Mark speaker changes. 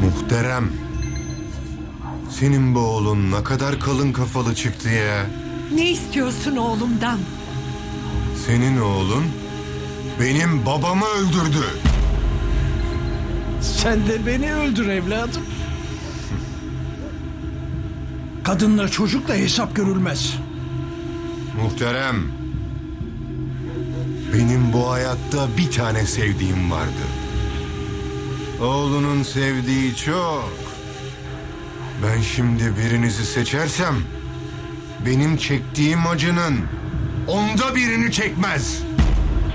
Speaker 1: Muhterem. Senin bu oğlun ne kadar kalın kafalı çıktı ya.
Speaker 2: Ne istiyorsun oğlumdan?
Speaker 1: Senin oğlun benim babamı öldürdü.
Speaker 3: Sen de beni öldür evladım. Kadınla çocukla hesap görülmez.
Speaker 1: Muhterem. Benim bu hayatta bir tane sevdiğim vardı. Oğlunun sevdiği çok. Ben şimdi birinizi seçersem benim çektiğim acının onda birini çekmez.